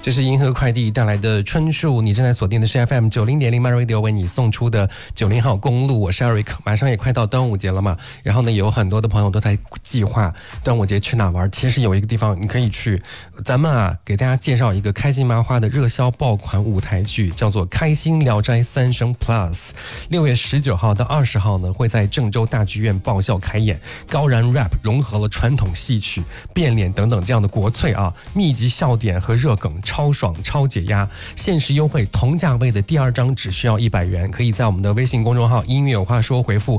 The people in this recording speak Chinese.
这是银河快递带来的春树，你正在锁定的是 FM90.0 My Radio 为你送出的90号公路，我是 Eric。马上也快到端午节了嘛，然后呢，有很多的朋友都在计划端午节去哪玩。其实有一个地方你可以去，咱们给大家介绍一个开心麻花的热销爆款舞台剧，叫做《开心聊斋三生 Plus》。6月19号到20号呢，会在郑州大剧院爆笑开演，高燃 rap 融合了传统戏曲、变脸等等这样的国粹密集笑点和热梗，超爽超解压，限时优惠，同价位的第2张只需要100元，可以在我们的微信公众号音乐有话说回复